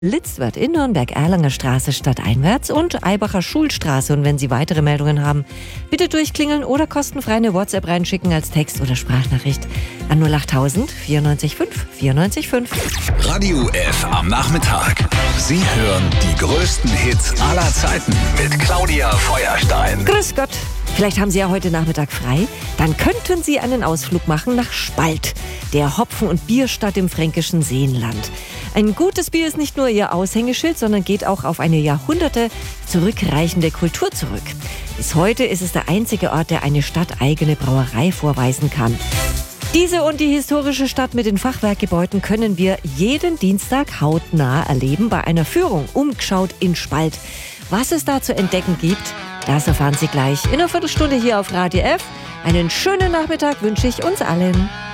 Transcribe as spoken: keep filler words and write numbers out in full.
Litzwart in Nürnberg, Erlanger Straße stadteinwärts und Eibacher Schulstraße. Und wenn Sie weitere Meldungen haben, bitte durchklingeln oder kostenfrei eine WhatsApp reinschicken als Text- oder Sprachnachricht an null achttausend vierundneunzig fünf vierundneunzig fünf. Radio F am Nachmittag. Sie hören die größten Hits aller Zeiten mit Claudia Feuerstein. Grüß Gott. Vielleicht haben Sie ja heute Nachmittag frei. Dann könnten Sie einen Ausflug machen nach Spalt, der Hopfen- und Bierstadt im fränkischen Seenland. Ein gutes Bier ist nicht nur Ihr Aushängeschild, sondern geht auch auf eine Jahrhunderte zurückreichende Kultur zurück. Bis heute ist es der einzige Ort, der eine stadteigene Brauerei vorweisen kann. Diese und die historische Stadt mit den Fachwerkgebäuden können wir jeden Dienstag hautnah erleben bei einer Führung Umgeschaut in Spalt. Was es da zu entdecken gibt, das erfahren Sie gleich in einer Viertelstunde hier auf Radio F. Einen schönen Nachmittag wünsche ich uns allen.